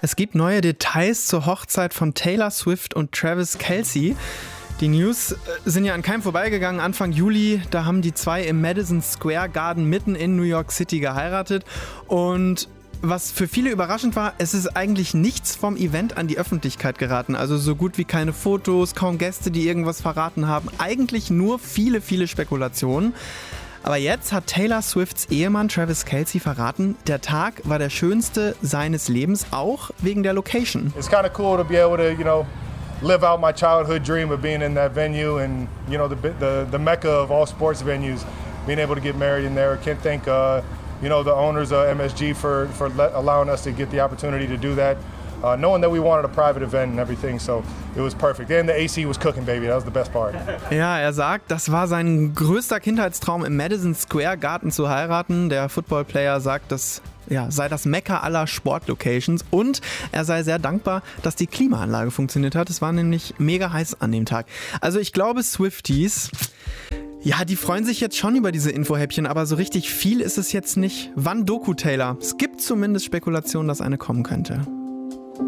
Es gibt neue Details zur Hochzeit von Taylor Swift und Travis Kelce. Die News sind ja an keinem vorbeigegangen. Anfang Juli, da haben die zwei im Madison Square Garden mitten in New York City geheiratet. Und was für viele überraschend war, es ist eigentlich nichts vom Event an die Öffentlichkeit geraten. Also so gut wie keine Fotos, kaum Gäste, die irgendwas verraten haben. Eigentlich nur viele, viele Spekulationen. Aber jetzt hat Taylor Swifts Ehemann Travis Kelce verraten, der Tag war der schönste seines Lebens, auch wegen der Location. It's kind of cool to be able to, live out my childhood dream of being in that venue and, the mecca of all sports venues, being able to get married in there. Can't thank, the owners of MSG for allowing us to get the opportunity to do that. Knowing that we wanted a private event and everything, so it was perfect. And the AC was cooking, baby. That was the best part. Ja, er sagt, das war sein größter Kindheitstraum, im Madison Square Garden zu heiraten. Der Footballplayer sagt, das sei das Mekka aller Sportlocations. Und er sei sehr dankbar, dass die Klimaanlage funktioniert hat. Es war nämlich mega heiß an dem Tag. Also ich glaube, Swifties, ja, die freuen sich jetzt schon über diese Infohäppchen, aber so richtig viel ist es jetzt nicht. Wann Doku, Taylor? Es gibt zumindest Spekulationen, dass eine kommen könnte.